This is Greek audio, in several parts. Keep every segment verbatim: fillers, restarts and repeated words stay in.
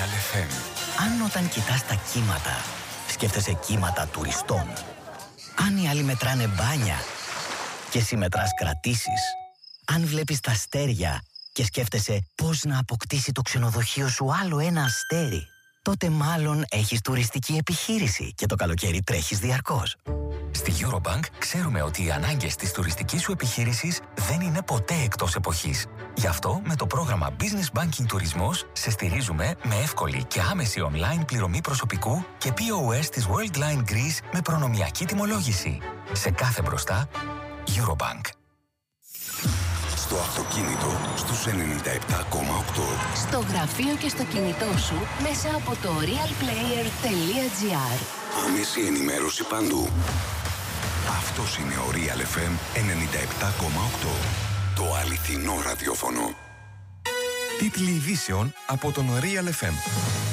Real εφ εμ. Αν όταν κοιτάς τα κύματα, σκέφτεσαι κύματα τουριστών. Αν οι άλλοι μετράνε μπάνια και εσύ μετράς κρατήσεις. Αν βλέπεις τα αστέρια και σκέφτεσαι πώς να αποκτήσει το ξενοδοχείο σου άλλο ένα αστέρι, τότε μάλλον έχεις τουριστική επιχείρηση και το καλοκαίρι τρέχεις διαρκώς. Στη Eurobank ξέρουμε ότι οι ανάγκες της τουριστικής σου επιχείρησης δεν είναι ποτέ εκτός εποχής. Γι' αυτό με το πρόγραμμα Business Banking Τουρισμός σε στηρίζουμε με εύκολη και άμεση online πληρωμή προσωπικού και πι ο ες της Worldline Greece με προνομιακή τιμολόγηση. Σε κάθε μπροστά, Eurobank. Στο αυτοκίνητο στους ενενήντα επτά κόμμα οκτώ. Στο γραφείο και στο κινητό σου μέσα από το realplayer τελεία gr. Άμεση ενημέρωση παντού. Αυτός είναι ο Real εφ εμ ενενήντα επτά κόμμα οκτώ. Το αληθινό ραδιόφωνο. Τίτλοι ειδήσεων από τον Real εφ εμ.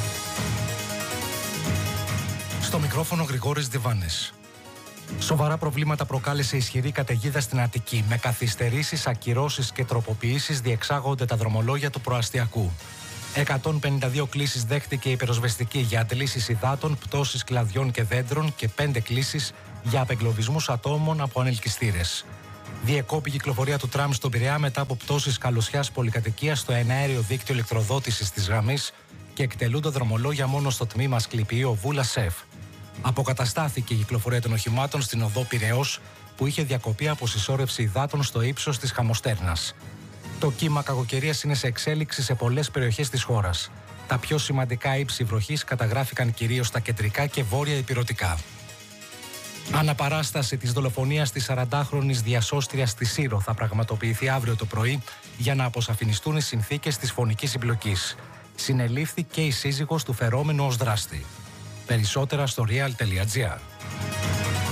Στο μικρόφωνο Γρηγόρης Διβάνης. Σοβαρά προβλήματα προκάλεσε ισχυρή καταιγίδα στην Αττική. Με καθυστερήσεις, ακυρώσεις και τροποποιήσεις διεξάγονται τα δρομολόγια του προαστιακού. εκατόν πενήντα δύο κλήσεις δέχτηκε η πυροσβεστική για αντλήσεις υδάτων, πτώσεις κλαδιών και δέντρων και πέντε κλήσεις για απεγκλωβισμούς ατόμων από ανελκυστήρες. Διεκόπη η κυκλοφορία του τραμ στον Πειραιά μετά από πτώσεις καλωσιάς πολυκατοικίας στο εναέριο δίκτυο ηλεκτροδότησης της γραμμής και εκτελούνται δρομολόγια μόνο στο τμήμα Σκληπιείο Βούλα ΣΕΦ. Αποκαταστάθηκε η κυκλοφορία των οχημάτων στην οδό Πειραιώς, που είχε διακοπεί από συσσόρευση υδάτων στο ύψος της Χαμοστέρνας. Το κύμα κακοκαιρίας είναι σε εξέλιξη σε πολλές περιοχές της χώρας. Τα πιο σημαντικά ύψη βροχής καταγράφηκαν κυρίως στα κεντρικά και βόρεια ηπειρωτικά. Αναπαράσταση της δολοφονίας της σαραντάχρονης διασώστριας στη Σύρο θα πραγματοποιηθεί αύριο το πρωί για να αποσαφινιστούν οι συνθήκες της φωνικής συμπλοκής. Συνελήφθη και η σύζυγος του φερόμενου ως δράστη. Περισσότερα στο real τελεία gr.